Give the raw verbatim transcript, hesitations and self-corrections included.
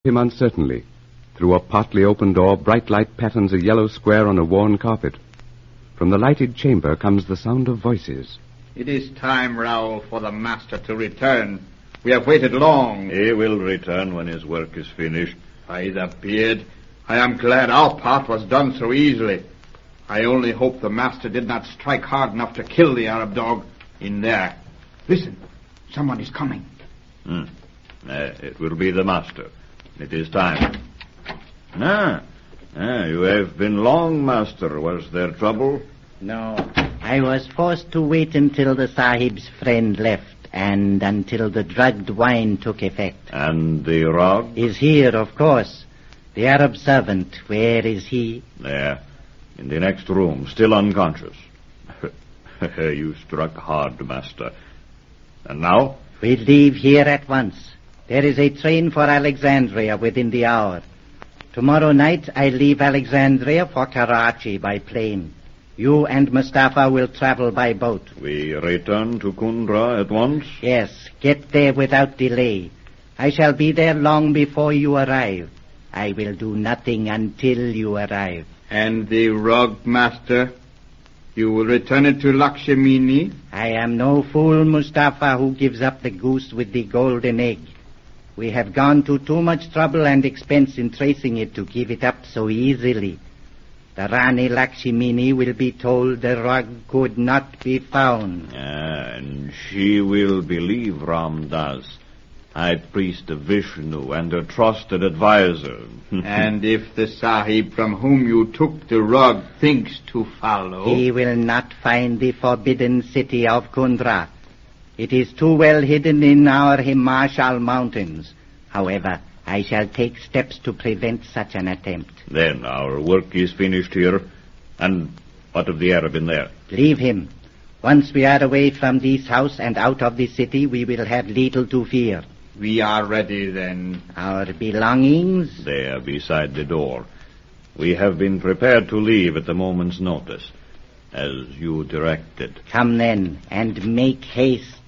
him uncertainly. Through a partly open door, bright light patterns a yellow square on a worn carpet. From the lighted chamber comes the sound of voices. It is time, Raoul, for the master to return. We have waited long. He will return when his work is finished. By the beard, I am glad our part was done so easily. I only hope the master did not strike hard enough to kill the Arab dog in there. Listen, someone is coming. Hmm. Uh, it will be the master. It is time. Ah, ah, you have been long, master. Was there trouble? No. I was forced to wait until the Sahib's friend left and until the drugged wine took effect. And the rug? Is here, of course. The Arab servant, where is he? There, in the next room, still unconscious. You struck hard, master. And now? We leave here at once. There is a train for Alexandria within the hour. Tomorrow night I leave Alexandria for Karachi by plane. You and Mustafa will travel by boat. We return to Kundra at once? Yes, get there without delay. I shall be there long before you arrive. I will do nothing until you arrive. And the rug, master? You will return it to Lakshmini? I am no fool, Mustafa, who gives up the goose with the golden egg. We have gone to too much trouble and expense in tracing it to give it up so easily. The Rani Lakshmini will be told the rug could not be found. And she will believe Ram Das, High Priest of Vishnu and a trusted advisor. And if the Sahib from whom you took the rug thinks to follow... He will not find the forbidden city of Kundra. It is too well hidden in our Himachal mountains. However, I shall take steps to prevent such an attempt. Then our work is finished here. And what of the Arab in there? Leave him. Once we are away from this house and out of the city, we will have little to fear. We are ready, then. Our belongings? There, beside the door. We have been prepared to leave at the moment's notice, as you directed. Come then, and make haste.